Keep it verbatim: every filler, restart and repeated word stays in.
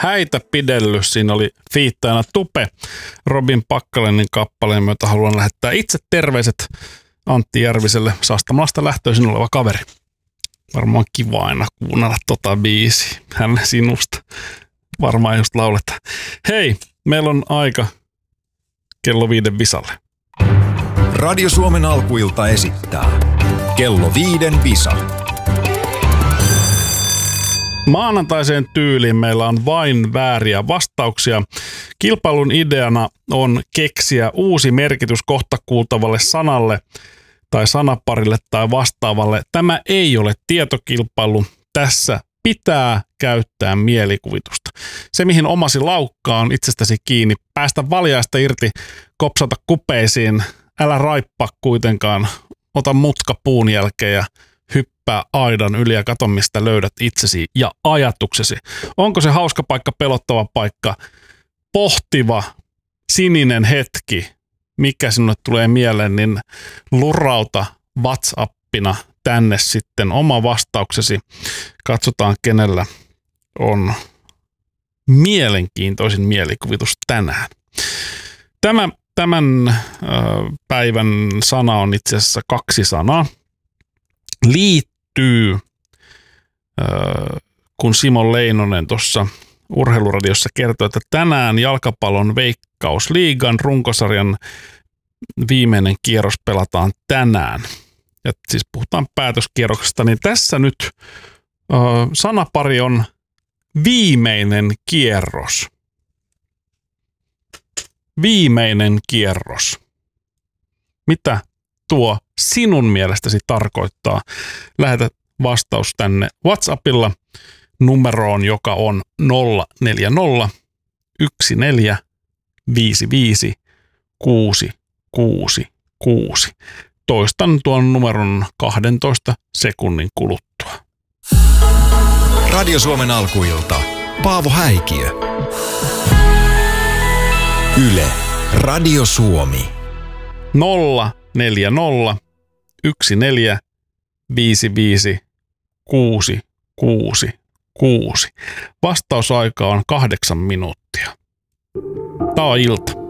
Häitä pidellyt. Siinä oli fiittaina Tupe, Robin Pakkalenin kappaleen myötä haluan lähettää itse terveiset Antti Järviselle, Sastamalasta lähtöisin oleva kaveri. Varmaan kiva aina kuunnella tota biisiä. Hän sinusta varmaan just lauletaan. Hei, meillä on aika kello viiden visalle. Radio Suomen alkuilta esittää kello viiden visa. Maanantaiseen tyyliin meillä on vain vääriä vastauksia. Kilpailun ideana on keksiä uusi merkitys kohta kuultavalle sanalle tai sanaparille tai vastaavalle. Tämä ei ole tietokilpailu. Tässä pitää käyttää mielikuvitusta. Se, mihin omasi laukkaa, on itsestäsi kiinni. Päästä valjaista irti, kopsata kupeisiin. Älä raippaa kuitenkaan. Ota mutka puun jälkeen ja hyppää aidan yli ja katso, mistä löydät itsesi ja ajatuksesi. Onko se hauska paikka, pelottava paikka, pohtiva, sininen hetki, mikä sinulle tulee mieleen, niin lurauta WhatsAppina tänne sitten oma vastauksesi. Katsotaan, kenellä on mielenkiintoisin mielikuvitus tänään. Tämä, tämän äh, päivän sana on itse asiassa kaksi sanaa. Liittyy, äh, kun Simo Leinonen tuossa Urheiluradiossa kertoi, että tänään jalkapallon Veikkausliigan runkosarjan viimeinen kierros pelataan tänään. Ja siis puhutaan päätöskierroksesta, niin tässä nyt äh, sanapari on viimeinen kierros. Viimeinen kierros. Mitä tuo sinun mielestäsi tarkoittaa? Lähetä vastaus tänne WhatsAppilla numeroon, joka on nolla neljä nolla yksi neljä viisi viisi kuusi kuusi kuusi. Toistan tuon numeron kahdentoista sekunnin kuluttua. Radio Suomen alkuilta. Paavo Häikiö. Yle. Radio Suomi. nolla neljä nolla yksi neljä viisi viisi kuusi kuusi kuusi. Vastausaika on kahdeksan minuuttia. Tää on ilta.